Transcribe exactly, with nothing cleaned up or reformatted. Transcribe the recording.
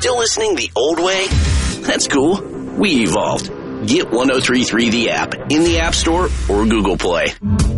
Still listening the old way? That's cool. We evolved. Get ten thirty-three the app in the App Store or Google Play.